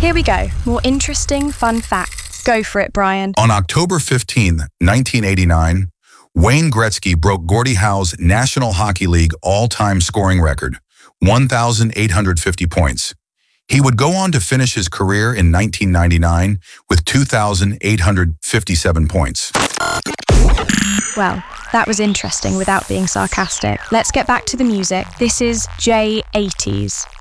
Here we go. More interesting, fun facts. Go for it, Brian. On October 15, 1989, Wayne Gretzky broke Gordie Howe's National Hockey League all-time scoring record, 1,850 points. He would go on to finish his career in 1999 with 2,857 points. Well, that was interesting without being sarcastic. Let's get back to the music. This is J80s.